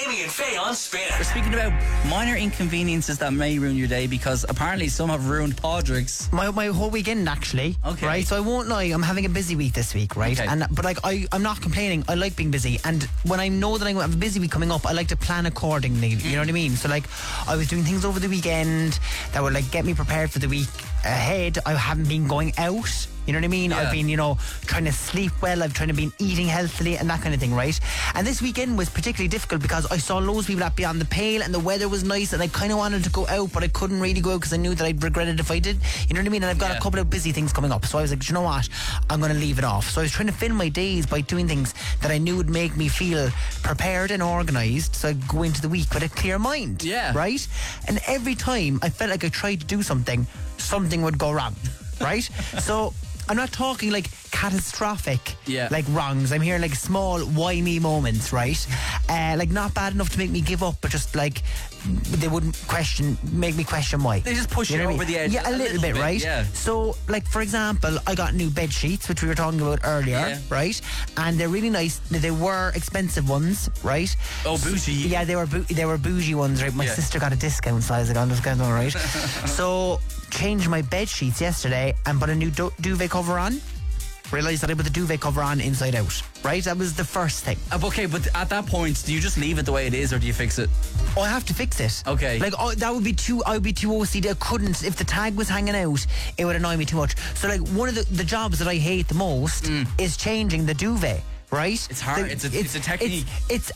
Jamie and Faye on Spin. We're speaking about minor inconveniences that may ruin your day, because apparently some have ruined Padraig's. My whole weekend, actually. Okay. Right, so I won't lie, I'm having a busy week this week, right? Okay. But like, I'm not complaining. I like being busy, and when I know that I have a busy week coming up, I like to plan accordingly. You know what I mean? So like, I was doing things over the weekend that would like get me prepared for the week ahead. I haven't been going out. You know what I mean? Yeah. I've been, trying to sleep well. I've trying to be eating healthily and that kind of thing, right? And this weekend was particularly difficult because I saw loads of people at Beyond the Pale and the weather was nice and I kind of wanted to go out, but I couldn't really go out because I knew that I'd regret it if I did. You know what I mean? And I've got a couple of busy things coming up. So I was like, you know what? I'm going to leave it off. So I was trying to fill my days by doing things that I knew would make me feel prepared and organised, so I'd go into the week with a clear mind. Yeah. Right? And every time I felt like I tried to do something would go wrong. Right? So I'm not talking like catastrophic like wrongs. I'm hearing like small why me moments, right? Like not bad enough to make me give up, but just like they wouldn't make me question why. They just push you over the edge. Yeah, a little bit, right? Yeah. So like, for example, I got new bed sheets, which we were talking about earlier, right? And they're really nice. They were expensive ones, right? Oh, bougie. Yeah, they were bougie ones, right? My sister got a discount, so I was like, I'm just going all right. So changed my bed sheets yesterday and put a new duvet cover on. Realised that I put the duvet cover on inside out, right? That was the first thing. Okay, but at that point, do you just leave it the way it is, or do you fix it? Oh, I have to fix it. Okay. Like, I would be too OCD. I couldn't. If the tag was hanging out, it would annoy me too much. So, like, one of the jobs that I hate the most is changing the duvet. Right? It's hard. It's a technique. It's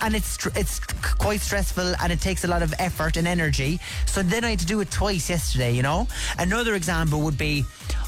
quite stressful, and it takes a lot of effort and energy. So then I had to do it twice yesterday. Another example would be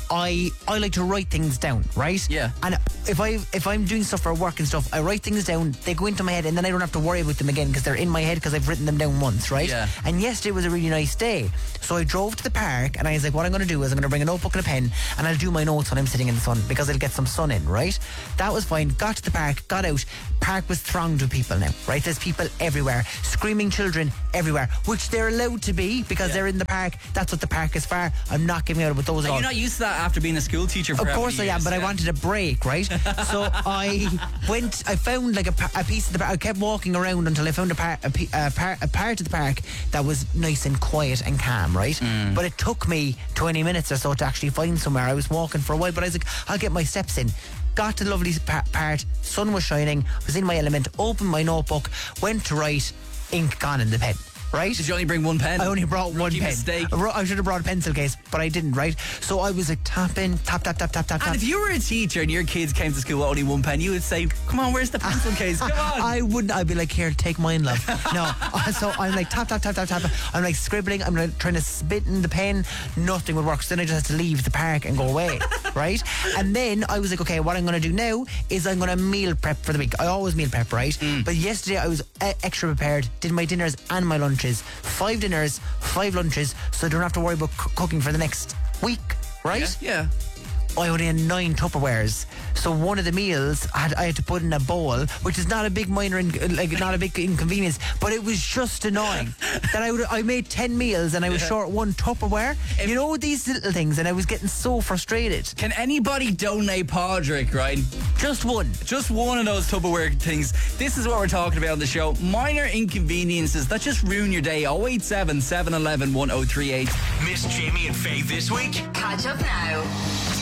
I like to write things down, right? Yeah. And if I'm doing stuff for work and stuff, I write things down. They go into my head, and then I don't have to worry about them again because they're in my head because I've written them down once, right? Yeah. And yesterday was a really nice day, so I drove to the park, and I was like, what I'm going to do is I'm going to bring a notebook and a pen, and I'll do my notes when I'm sitting in the sun because I'll get some sun in, right? That was fine. Got to the park. Got out. Park was thronged with people now, right? There's people everywhere, screaming children everywhere, which they're allowed to be because they're in the park. That's what the park is for. I'm not giving out with those. You're not used to that after being a school teacher for Of course I am, but I wanted a break, right? So I found like a piece of the park. I kept walking around until I found a part of the park that was nice and quiet and calm, right? But it took me 20 minutes or so to actually find somewhere. I was walking for a while, but I was like, I'll get my steps in. Got to the lovely part, sun was shining, was in my element, opened my notebook, went to write, ink gone in the pen. Right? Did you only bring one pen? I only brought one pen. Mistake. I should have brought a pencil case, but I didn't, right? So I was like tapping, tap. And if you were a teacher and your kids came to school with only one pen, you would say, come on, where's the pencil case? Come on. I wouldn't. I'd be like, here, take mine, love. No. So I'm like, tap. I'm like scribbling. I'm like trying to spit in the pen. Nothing would work. So then I just had to leave the park and go away, right? And then I was like, okay, what I'm going to do now is I'm going to meal prep for the week. I always meal prep, right? But yesterday I was extra prepared, did my dinners and my lunches. 5 dinners, 5 lunches, so I don't have to worry about cooking for the next week, right? Yeah. I only had 9 Tupperwares, so one of the meals I had to put in a bowl, which is not a big not a big inconvenience, but it was just annoying that I made 10 meals and I was short 1 Tupperware. These little things, and I was getting so frustrated. Can anybody donate Padraig, right? Just one of those Tupperware things. This is what we're talking about on the show. Minor inconveniences that just ruin your day. 087 711 1038. Miss Jamie and Faye this week? Catch up now.